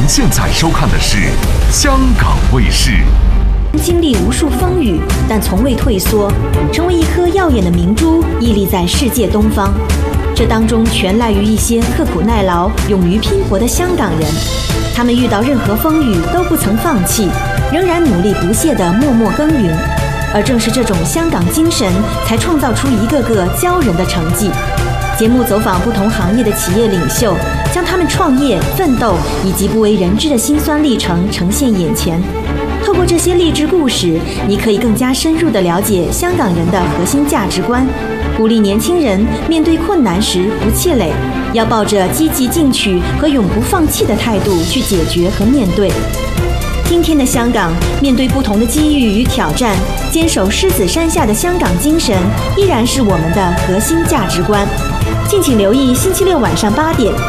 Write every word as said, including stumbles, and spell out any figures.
现在收看的是香港卫视。 经历无数风雨，但从未退缩，成为一颗耀眼的明珠，屹立在世界东方。这当中全赖于一些刻苦耐劳、勇于拼搏的香港人。他们遇到任何风雨都不曾放弃，仍然努力不懈地默默耕耘。而正是这种香港精神，才创造出一个个骄人的成绩。节目走访不同行业的企业领袖，将他们创业、奋斗以及不为人知的辛酸历程呈现眼前。透过这些励志故事，你可以更加深入地了解香港人的核心价值观，鼓励年轻人面对困难时不气馁，要抱着积极进取和永不放弃的态度去解决和面对。今天的香港，面对不同的机遇与挑战，坚守狮子山下的香港精神依然是我们的核心价值观。敬请留意星期六晚上八点